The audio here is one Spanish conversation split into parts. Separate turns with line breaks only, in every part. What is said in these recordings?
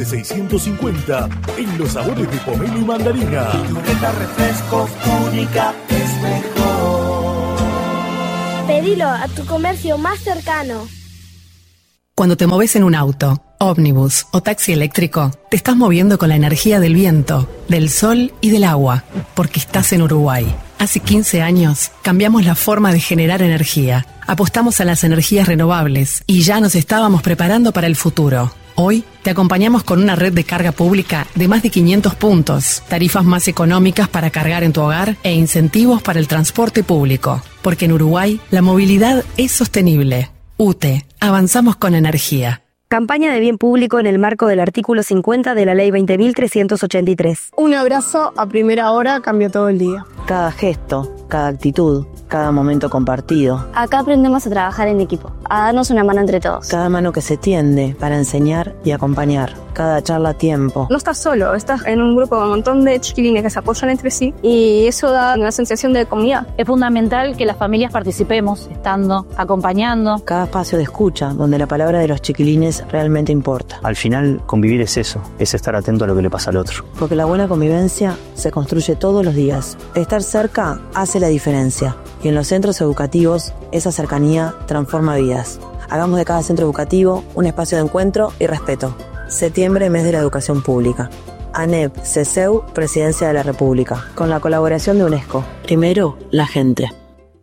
650 en los sabores de pomelo y mandarina.
Esta refrescos única es mejor.
Pedilo a tu comercio más cercano.
Cuando te moves en un auto, ómnibus o taxi eléctrico, te estás moviendo con la energía del viento, del sol y del agua, porque estás en Uruguay. Hace 15 años cambiamos la forma de generar energía, apostamos a las energías renovables y ya nos estábamos preparando para el futuro. Hoy te acompañamos con una red de carga pública de más de 500 puntos, tarifas más económicas para cargar en tu hogar e incentivos para el transporte público. Porque en Uruguay la movilidad es sostenible. UTE, avanzamos con energía.
Campaña de bien público en el marco del artículo 50 de la Ley 20.383.
Un abrazo a primera hora cambia todo el día.
Cada gesto, cada actitud, cada momento compartido.
Acá aprendemos a trabajar en equipo, a darnos una mano entre todos.
Cada mano que se tiende para enseñar y acompañar. Cada charla a tiempo.
No estás solo, estás en un grupo con un montón de chiquilines que se apoyan entre sí y eso da una sensación de comunidad.
Es fundamental que las familias participemos, estando, acompañando.
Cada espacio de escucha donde la palabra de los chiquilines realmente importa.
Al final, convivir es eso, es estar atento a lo que le pasa al otro.
Porque la buena convivencia se construye todos los días. Estar cerca hace la diferencia. Y en los centros educativos, esa cercanía transforma vidas. Hagamos de cada centro educativo un espacio de encuentro y respeto. Septiembre, mes de la educación pública. ANEP, CESEU, Presidencia de la República. Con la colaboración de UNESCO. Primero, la gente.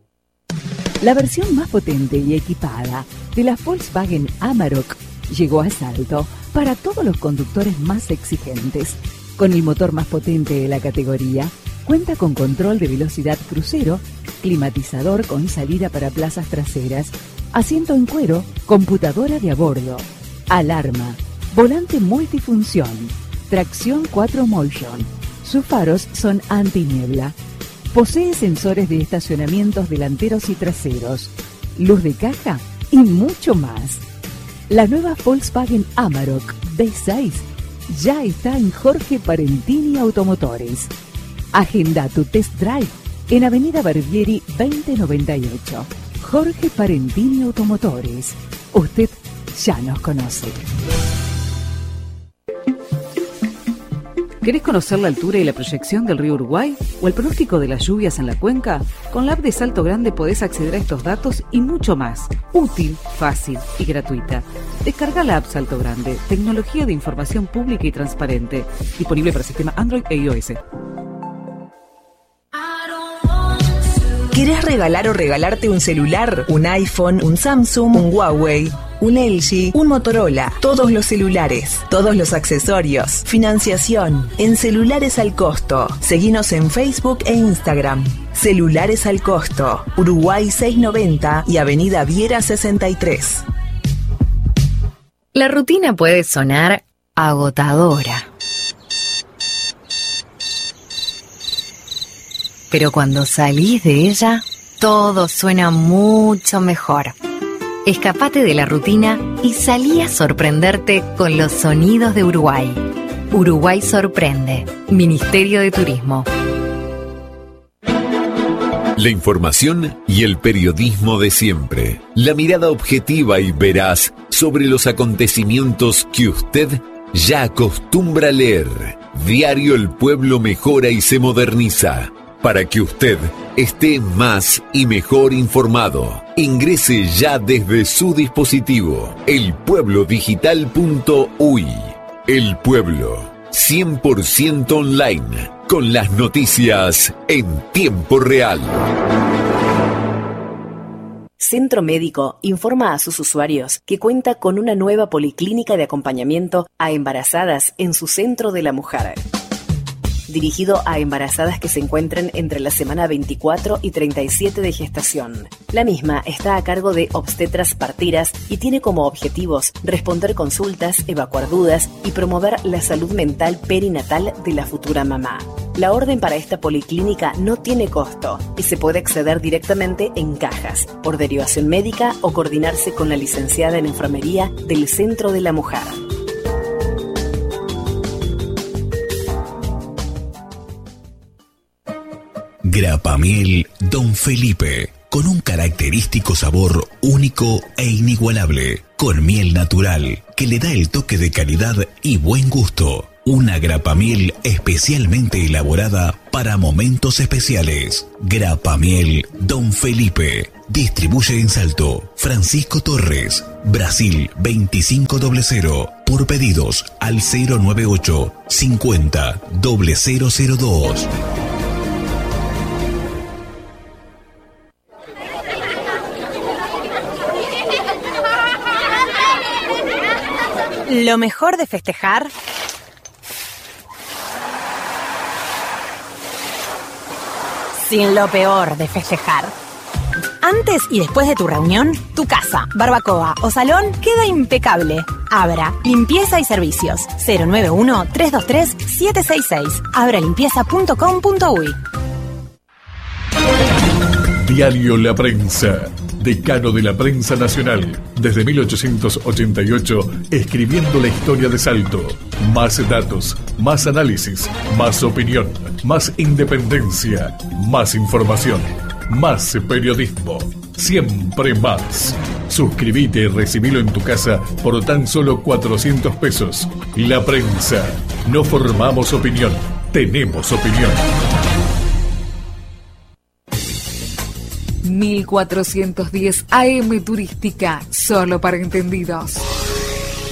La versión más potente y equipada de la Volkswagen Amarok llegó a Salto para todos los conductores más exigentes. Con el motor más potente de la categoría, cuenta con control de velocidad crucero, climatizador con salida para plazas traseras, asiento en cuero, computadora de a bordo, alarma, volante multifunción, tracción 4Motion. Sus faros son antiniebla. Posee sensores de estacionamientos delanteros y traseros, luz de caja y mucho más. La nueva Volkswagen Amarok V6 ya está en Jorge Parentini Automotores. Agenda tu test drive en Avenida Barbieri 2098. Jorge Parentini Automotores. Usted ya nos conoce.
¿Querés conocer la altura y la proyección del río Uruguay o el pronóstico de las lluvias en la cuenca? Con la app de Salto Grande podés acceder a estos datos y mucho más. Útil, fácil y gratuita. Descarga la app Salto Grande, tecnología de información pública y transparente. Disponible para sistema Android e iOS.
¿Querés regalar o regalarte un celular? ¿Un iPhone? ¿Un Samsung? ¿Un Huawei? ¿Un LG? ¿Un Motorola? Todos los celulares, todos los accesorios, financiación, en Celulares al Costo. Seguinos en Facebook e Instagram. Celulares al Costo, Uruguay 690 y Avenida Viera 63.
La rutina puede sonar agotadora. Pero cuando salís de ella, todo suena mucho mejor. Escapate de la rutina y salí a sorprenderte con los sonidos de Uruguay. Uruguay sorprende. Ministerio de Turismo.
La información y el periodismo de siempre. La mirada objetiva y veraz sobre los acontecimientos que usted ya acostumbra leer. Diario El Pueblo mejora y se moderniza. Para que usted esté más y mejor informado, ingrese ya desde su dispositivo elpueblodigital.uy. El Pueblo, 100% online, con las noticias en tiempo real.
Centro Médico informa a sus usuarios que cuenta con una nueva policlínica de acompañamiento a embarazadas en su Centro de la Mujer. Dirigido a embarazadas que se encuentren entre la semana 24 y 37 de gestación. La misma está a cargo de obstetras parteras y tiene como objetivos responder consultas, evacuar dudas y promover la salud mental perinatal de la futura mamá. La orden para esta policlínica no tiene costo y se puede acceder directamente en cajas, por derivación médica o coordinarse con la licenciada en enfermería del Centro de la Mujer.
Grapamiel Don Felipe, con un característico sabor único e inigualable, con miel natural que le da el toque de calidad y buen gusto. Una grapamiel especialmente elaborada para momentos especiales. Grapamiel Don Felipe. Distribuye en Salto Francisco Torres, Brasil 2500. Por pedidos al 098 50 0002.
Lo mejor de festejar sin lo peor de festejar. Antes y después de tu reunión, tu casa, barbacoa o salón queda impecable. Abra Limpieza y Servicios 091-323-766. abralimpieza.com.uy.
Diario La Prensa, decano de la prensa nacional, desde 1888, escribiendo la historia de Salto. Más datos, más análisis, más opinión, más independencia, más información, más periodismo, siempre más. Suscríbete y recibilo en tu casa por tan solo 400 pesos. La Prensa, no formamos opinión, tenemos opinión.
1410 AM Turística, solo para entendidos.